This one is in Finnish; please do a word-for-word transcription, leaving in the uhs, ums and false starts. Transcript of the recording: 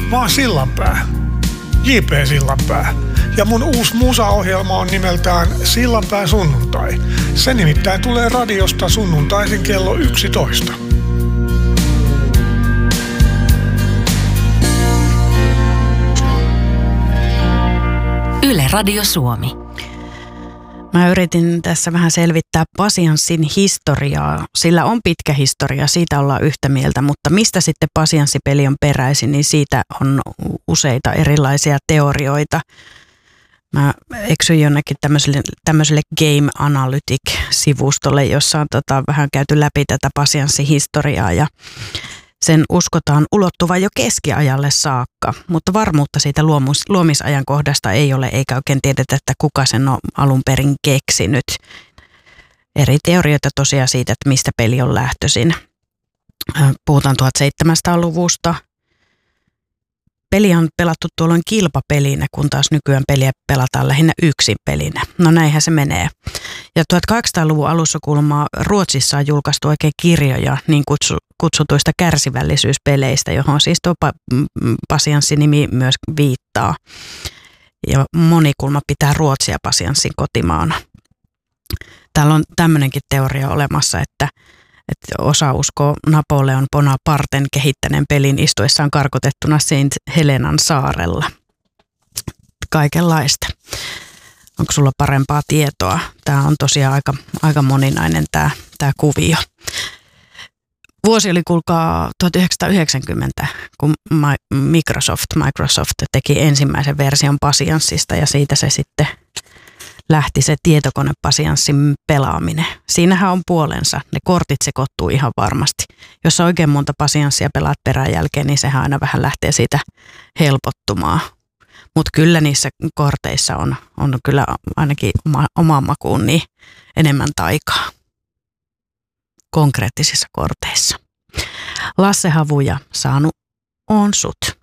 Mä oon Sillanpää, J P Sillanpää. Ja mun uusi musaohjelma on nimeltään Sillanpää sunnuntai. Se nimittäin tulee radiosta sunnuntaisin kello yksitoista. Yle Radio Suomi. Mä yritin tässä vähän selvittää pasianssin historiaa. Sillä on pitkä historia, siitä ollaan yhtä mieltä, mutta mistä sitten pasianssipeli on peräisin, niin siitä on useita erilaisia teorioita. Mä eksyin jonnekin tämmöiselle, tämmöiselle Game Analytic-sivustolle, jossa on tota, vähän käyty läpi tätä pasianssihistoriaa ja sen uskotaan ulottuvan jo keskiajalle saakka, mutta varmuutta siitä luomus, luomisajankohdasta ei ole, eikä oikein tiedetä, että kuka sen on alun perin keksinyt. Eri teorioita tosiaan siitä, että mistä peli on lähtöisin. Puhutaan tuhatseitsemänsataaluvusta. Peli on pelattu tuolloin kilpapelinä, kun taas nykyään peliä pelataan lähinnä yksin pelinä. No näinhän se menee. Ja tuhatkahdeksansataaluvun alussa kuulemma Ruotsissa on julkaistu oikein kirjoja niin kutsu, kutsutuista kärsivällisyyspeleistä, johon siis tuo pasianssinimi myös viittaa. Ja moni kulma pitää Ruotsia pasianssin kotimaana. Täällä on tämmöinenkin teoria olemassa, että että osa uskoo Napoleon Bonaparten kehittäneen pelin istuessaan karkotettuna Saint Helenan saarella. Kaikenlaista. Onko sulla parempaa tietoa? Tämä on tosiaan aika, aika moninainen tämä, tämä kuvio. Vuosi oli kuulkaa tuhatyhdeksänsataayhdeksänkymmentä, kun Microsoft, Microsoft teki ensimmäisen version pasianssista ja siitä se sitten lähti se tietokonepasianssin pelaaminen. Siinähän on puolensa. Ne kortit sekoittuu ihan varmasti. Jos sä oikein monta pasianssia pelaat peräjälkeen, niin sehän aina vähän lähtee siitä helpottumaan. Mutta kyllä niissä korteissa on, on kyllä ainakin oma, omaan makuun niin enemmän taikaa. Konkreettisissa korteissa. Lasse Havuja saanut on sut.